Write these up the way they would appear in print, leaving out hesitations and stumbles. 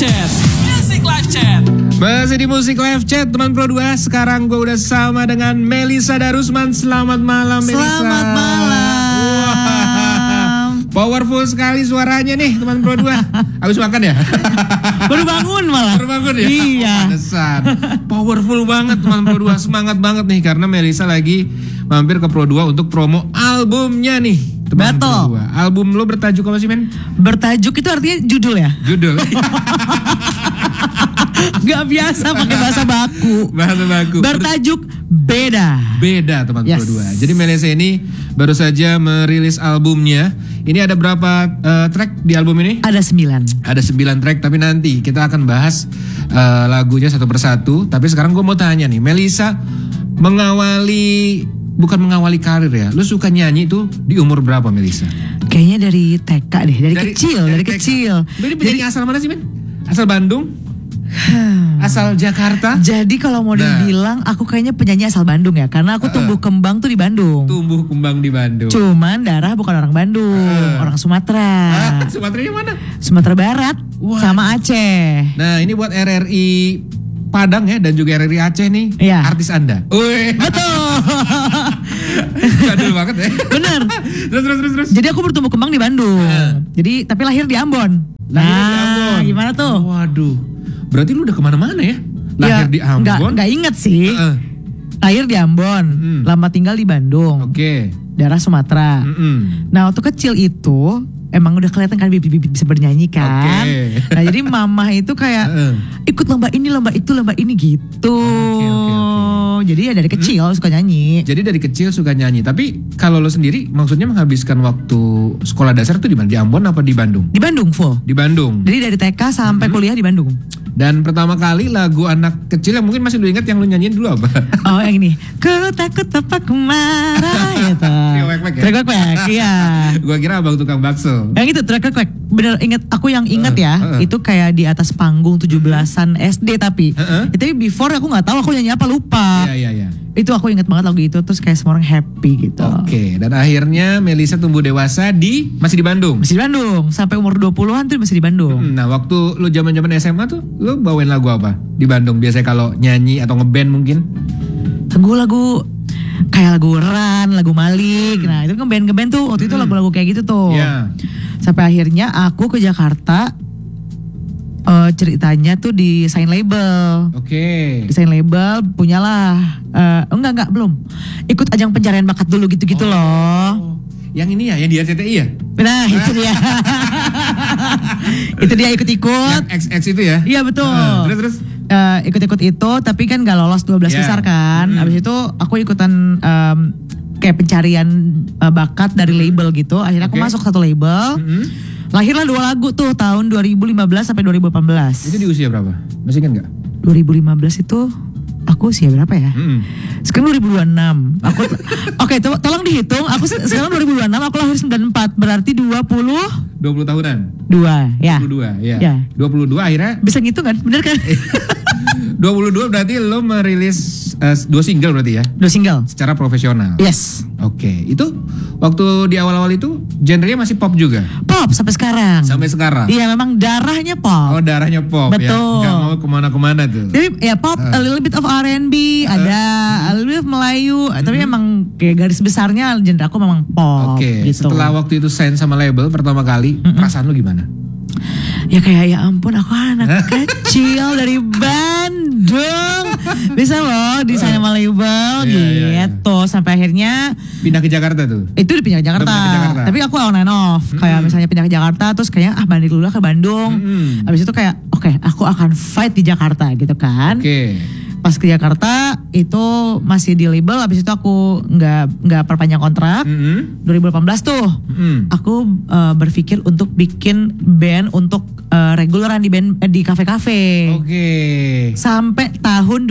Chat. Music Live Chat. Masih di Musik Live Chat teman Pro 2. Sekarang gue udah sama dengan Melisa Darusman. Selamat malam Melisa. Selamat malam. Wah, powerful sekali suaranya nih teman Pro 2. Habis makan ya? Baru bangun malah. Baru bangun ya? Iya. Pantesan. Powerful banget teman Pro 2. Semangat banget nih karena Melisa lagi mampir ke Pro 2 untuk promo albumnya nih. Teman Pro 2. Album lo bertajuk apa sih men? Bertajuk itu artinya judul ya? Judul. Gak biasa pakai bahasa baku. Bahasa baku. Bertajuk Beda. Beda teman Yes. Pro 2. Jadi Melisa ini baru saja merilis albumnya. Ini ada berapa track di album ini? Ada 9. Ada 9 track, tapi nanti kita akan bahas lagunya satu persatu. Tapi sekarang gue mau tanya nih, Melisa bukan mengawali karir ya. Lu suka nyanyi tuh di umur berapa Melisa? Kayaknya dari TK deh, dari kecil. Jadi penyanyi asal mana sih men? Asal Bandung? Asal Jakarta? Jadi kalau mau dibilang aku kayaknya penyanyi asal Bandung ya. Karena aku tumbuh kembang tuh di Bandung. Tumbuh kembang di Bandung. Cuman darah bukan orang Bandung, orang Sumatera. Sumateranya mana? Sumatera Barat. Wah. Sama Aceh. Nah ini buat RRI Padang ya dan juga RRI Aceh nih. Iya. Artis Anda. Wih. Betul. Jadul banget ya. Bener. Terus. Jadi aku bertumbuh kembang di Bandung. Jadi tapi lahir di Ambon. Lahir di Ambon. Gimana tuh? Waduh. Berarti lu udah kemana-mana ya? Lahir di Ambon? Nggak inget sih. Lahir di Ambon. Lama tinggal di Bandung. Oke. Daerah Sumatera. Nah waktu kecil itu emang udah kelihatan kan bibit-bibit bisa bernyanyi kan. Oke. Nah jadi mama itu kayak ikut lomba ini gitu. Oke. Jadi ya dari kecil suka nyanyi. Jadi dari kecil suka nyanyi. Tapi kalau lo sendiri maksudnya menghabiskan waktu sekolah dasar tuh di mana? Di Ambon apa di Bandung? Di Bandung full. Di Bandung. Jadi dari TK sampai kuliah di Bandung. Dan pertama kali lagu anak kecil yang mungkin masih lu ingat yang lu nyanyiin dulu apa? Oh yang ini. Ku takut apa ku marah gitu. Trek-wek ya? Trek-wek, iya. Gua kira abang tukang bakso. Yang itu trek-wek. Bener inget, aku yang inget ya. Itu kayak di atas panggung 17-an SD tapi. Tapi before aku gak tahu aku nyanyi apa lupa. Iya. Itu aku inget banget lagu itu. Terus kayak semua orang happy gitu. Oke, dan akhirnya Melisa tumbuh dewasa masih di Bandung. Masih di Bandung. Sampai umur 20-an tuh masih di Bandung. Nah, waktu lu zaman-zaman SMA tuh lu bawain lagu apa di Bandung? Biasanya kalau nyanyi atau ngeband mungkin? Lagu kayak lagu Ran, lagu Malik. Nah, itu kan ngeband tuh. Waktu itu lagu-lagu kayak gitu tuh. Iya. Sampai akhirnya aku ke Jakarta. Ceritanya tuh di sign label. Oke. Desain label punyalah enggak belum ikut ajang pencarian bakat dulu gitu loh. Yang ini ya, yang di RCTI ya? Nah itu dia. Itu dia ikut-ikut. Yang XX itu ya? Iya betul. Terus Ikut-ikut itu tapi kan gak lolos 12 besar kan. Habis itu aku ikutan kayak pencarian bakat dari label gitu. Akhirnya aku masuk satu label. Lahirlah 2 lagu tuh tahun 2015 sampai 2018. Itu di usia berapa? Masih ingat gak? 2015 itu aku usia berapa ya? Sekarang 2026. Aku Oke, tolong dihitung. Aku sekarang 2026, aku lahir 94. Berarti 20 tahunan. 2 ya. 22 ya. Ya. 22 akhirnya. Bisa ngitung kan? Bener kan? 22 berarti lo merilis 2 single berarti ya? 2 single. Secara profesional. Yes. Oke, itu waktu di awal-awal itu genrenya masih pop juga? Pop sampai sekarang. Sampai sekarang? Iya memang darahnya pop. Oh darahnya pop. Betul. Ya? Gak mau kemana-kemana tuh. Tapi ya pop, a little bit of R&B, ada a little bit of Melayu. Tapi emang kayak garis besarnya genre aku memang pop. Oke, gitu. setelah waktu itu sign sama label pertama kali, perasaan lu gimana? Ya kayak ya ampun aku anak kecil dari Bandung bisa loh desain sama label gitu. Sampai akhirnya pindah ke Jakarta tuh? Itu pindah ke Jakarta. Tapi aku on and off. Kayak misalnya pindah ke Jakarta terus kayak balik dulu ke Bandung. Habis itu kayak oke, aku akan fight di Jakarta gitu kan. Oke. Pas ke Jakarta itu masih di label, habis itu aku nggak perpanjang kontrak. 2018 tuh aku berpikir untuk bikin band untuk reguleran di kafe-kafe. Oke. Sampai tahun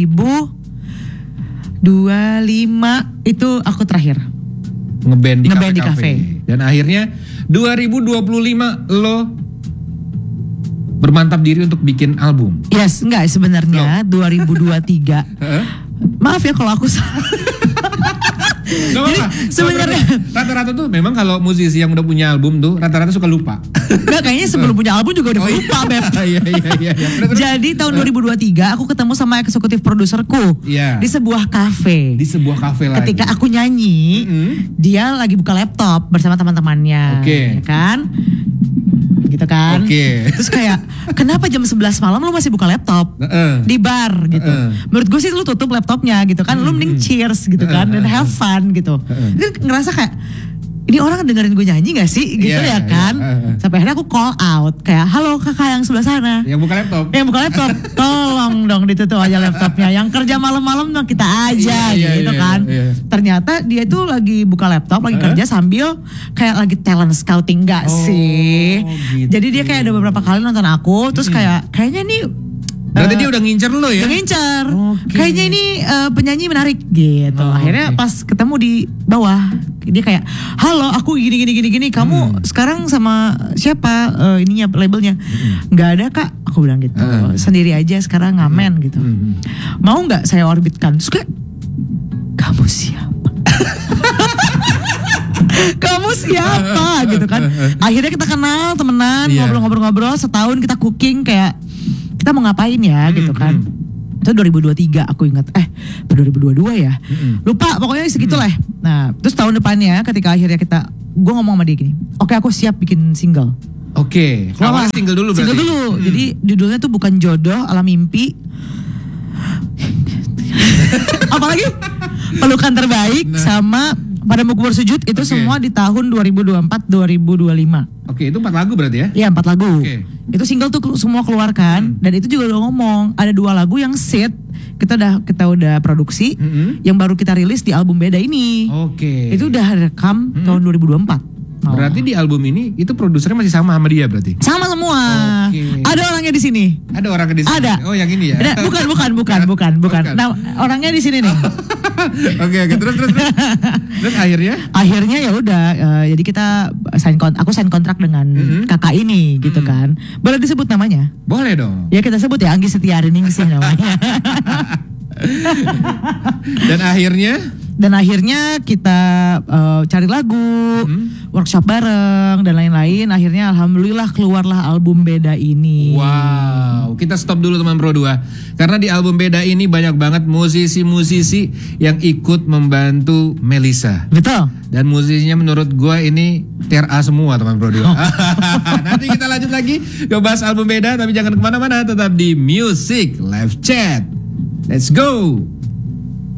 2025 itu aku terakhir ngeband di Ngeband kafe. Dan akhirnya 2025 lo bermantap diri untuk bikin album. Yes, enggak sebenarnya 2023. Maaf ya kalau aku salah. Gak Jadi apa-apa. sebenarnya Rata-rata tuh memang kalau musisi yang udah punya album tuh rata-rata suka lupa. Enggak, kayaknya sebelum punya album juga udah lupa, Beb. Iya. Terus. Jadi tahun 2023 aku ketemu sama eksekutif produserku Iya. di sebuah kafe. Di sebuah kafe lagi. Ketika aku nyanyi, dia lagi buka laptop bersama teman-temannya, Oke. ya kan? Gitu kan? Oke. Terus kayak, kenapa jam 11 malam lu masih buka laptop? Di bar gitu. Menurut gue sih lu tutup laptopnya gitu kan. Lu mending cheers gitu kan. Dan have fun gitu. Dia ngerasa kayak, ini orang dengerin gue nyanyi gak sih? Gitu Iya, ya kan? iya. Sampai akhirnya aku call out. Kayak, halo kakak yang sebelah sana. Yang buka laptop. Yang buka laptop, tolong dong ditutup aja laptopnya. Yang kerja malam-malam dong kita aja Iya, gitu iya, kan. iya. Ternyata dia itu lagi buka laptop, lagi kerja sambil kayak lagi talent scouting gak sih? gitu. Jadi dia kayak ada beberapa kali nonton aku, terus kayaknya nih Berarti dia udah ngincer lo ya? udah ngincer. Oke. Kayaknya ini penyanyi menarik gitu. Akhirnya oke. pas ketemu di bawah, dia kayak, halo aku gini. Kamu sekarang sama siapa ininya labelnya? Nggak ada kak. Aku bilang gitu. Sendiri aja sekarang ngamen gitu. Mau nggak saya orbitkan? Terus kayak, kamu siapa? Kamu siapa gitu kan? Akhirnya kita kenal, temenan, Iya. ngobrol-ngobrol, setahun kita cooking kayak kita mau ngapain ya gitu kan. Itu 2023 aku ingat 2022 ya. Lupa pokoknya segitulah. Nah, terus tahun depannya ketika akhirnya gue ngomong sama dia gini, oke aku siap bikin single. Oke. Awalnya single dulu berarti. Single dulu. Jadi judulnya tuh bukan jodoh ala mimpi. Apalagi pelukan terbaik sama pada mau bersujud itu semua di tahun 2024-2025. Oke, itu 4 lagu berarti ya? Iya 4 lagu. Oke. Itu single tuh semua keluarkan dan itu juga udah ngomong ada 2 lagu yang set kita udah produksi yang baru kita rilis di album beda ini. Oke. Itu udah rekam tahun 2024. Berarti di album ini itu produsernya masih sama dia berarti? Sama semua. Oke. Ada orangnya di sini. Ada orang di sini? Ada. Oh yang ini ya? Bukan. Bukan. Nah, orangnya di sini nih. Oke. Terus akhirnya? Akhirnya ya udah, jadi kita aku sign kontrak dengan kakak ini gitu kan. Boleh disebut namanya? Boleh dong. Ya kita sebut ya Anggi Setiariningsih namanya. Dan akhirnya kita cari lagu, workshop bareng dan lain-lain. Akhirnya alhamdulillah keluarlah album beda ini. Wow, kita stop dulu teman Pro 2. Karena di album beda ini banyak banget musisi-musisi yang ikut membantu Melisa. Betul. Dan musisinya menurut gue ini tier A semua teman Pro 2. Nanti kita lanjut lagi ke bahas album beda. Tapi jangan kemana-mana, tetap di Music Live Chat. Let's go.